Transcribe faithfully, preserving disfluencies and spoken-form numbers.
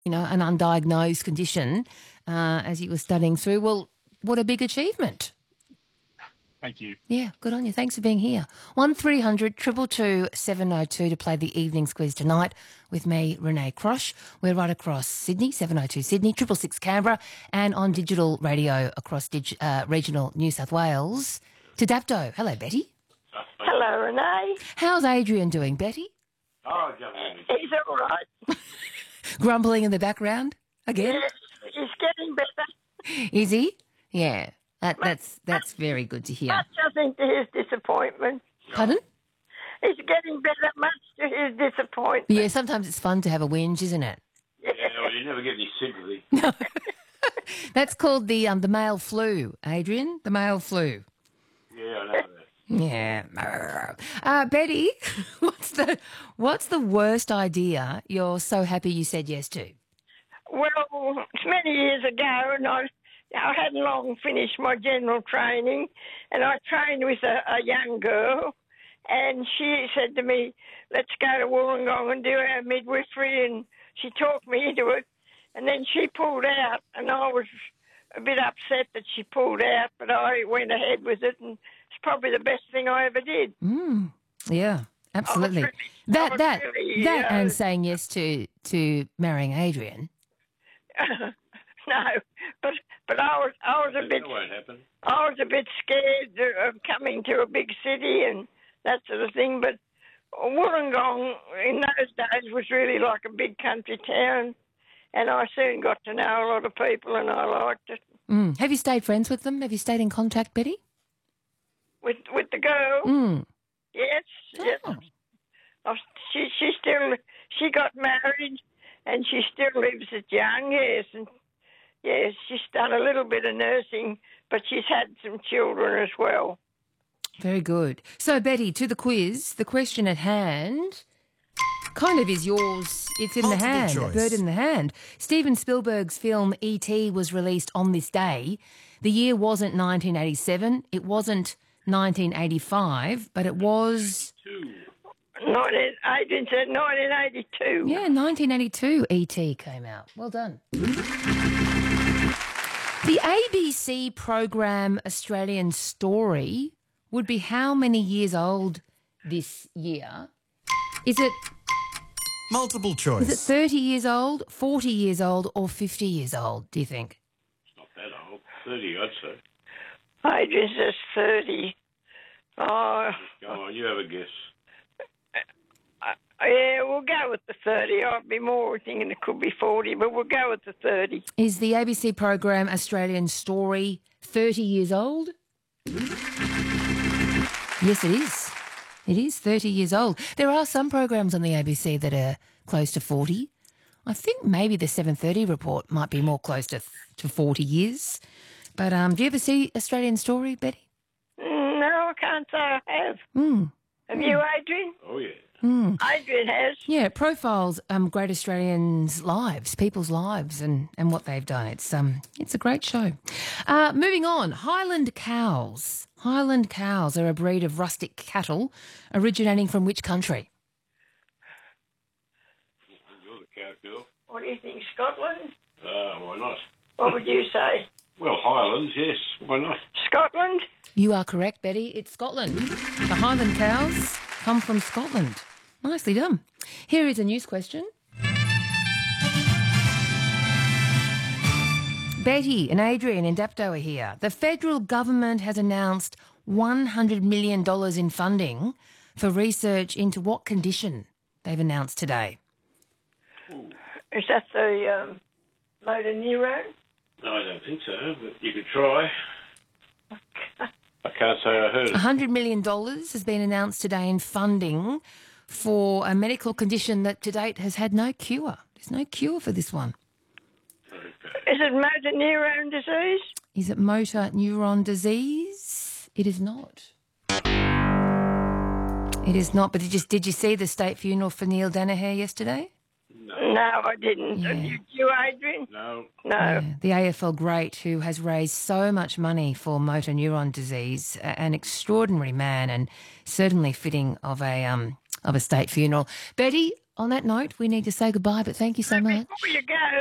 you know, an undiagnosed condition uh, as he was studying through. Well, what a big achievement. Thank you. Yeah, good on you. Thanks for being here. one three hundred two two two seven oh two to play the evening's quiz tonight with me, Renee Crosh. We're right across Sydney, seven oh two Sydney, triple six Canberra, and on digital radio across dig- uh, regional New South Wales to Dapto. Hello, Betty. Hello, Renee. How's Adrian doing, Betty? Oh, He's all right. Grumbling in the background again? Yes, he's getting better. Is he? Yeah. That, that's that's very good to hear. Much, I think, to his disappointment. Pardon? He's getting better, much to his disappointment. Yeah, sometimes it's fun to have a whinge, isn't it? yeah, well, you never get any sympathy. No. That's called the um, the male flu, Adrian. The male flu. Yeah, I know that. Yeah. Uh, Betty, what's the what's the worst idea you're so happy you said yes to? Well, it's many years ago, and I, I hadn't long finished my general training, and I trained with a, a young girl, and she said to me, let's go to Wollongong and do our midwifery, and she talked me into it, and then she pulled out, and I was a bit upset that she pulled out, but I went ahead with it, and it's probably the best thing I ever did. Mm, yeah, absolutely. Really, that that really, that uh, and saying yes to to marrying Adrian. No, but but I was I was a bit That won't happen. I was a bit scared of coming to a big city and that sort of thing. But Wollongong in those days was really like a big country town, and I soon got to know a lot of people, and I liked it. Mm. Have you stayed friends with them? Have you stayed in contact, Betty? With with the girl, Mm. yes, yes. Oh. I, she she still she got married, and she still lives at Young. Yes, and yes, she's done a little bit of nursing, but she's had some children as well. Very good. So, Betty, to the quiz, the question at hand kind of is yours. It's in Multiple the hand, choice. a bird in the hand. Steven Spielberg's film E T was released on this day. The year wasn't nineteen eighty-seven, it wasn't nineteen eighty-five, but it was, Two. nineteen, Adrian said nineteen eighty-two. yeah, nineteen eighty-two E T came out. Well done. The A B C program Australian Story would be how many years old this year? Is it Multiple is it choice. thirty years old, forty years old, or fifty years old, do you think? It's not that old. thirty, I'd say. Adrian says thirty. Oh, Go on, you have a guess. yeah, we'll go with the thirty. I'd be more thinking it could be forty, but we'll go with the thirty. Is the A B C program Australian Story thirty years old? Yes, it is. It is thirty years old. There are some programs on the A B C that are close to forty. I think maybe the seven thirty report might be more close to to forty years. But um, do you ever see Australian Story, Betty? No, I can't say I have. Mm. Have you, Adrian? Oh, yeah. Mm. Adrian has. Yeah, it profiles um, great Australians' lives, people's lives, and, and what they've done. It's um, it's a great show. Uh, moving on, Highland cows. Highland cows are a breed of rustic cattle originating from which country? You're the cow girl. What do you think, Scotland? Uh, why not? What would you say? Well, Highlands, yes. Why not? Scotland? You are correct, Betty. It's Scotland. The Highland cows come from Scotland. Nicely done. Here is a news question. Betty and Adrian in Dapto are here. The federal government has announced one hundred million dollars in funding for research into what condition they've announced today. Is that the um, motor neurone? No, I don't think so, but you could try. I can't say I heard it. one hundred million dollars has been announced today in funding for a medical condition that to date has had no cure. There's no cure for this one. Is it motor neurone disease? Is it motor neuron disease? It is not. It is not. But did you, did you see the state funeral for Neil Danaher yesterday? No, I didn't. Yeah. You, you, Adrian? No. No. Yeah, the A F L great who has raised so much money for motor neuron disease, a- an extraordinary man and certainly fitting of a um of a state funeral. Betty, on that note, we need to say goodbye, but thank you so much. Before you go,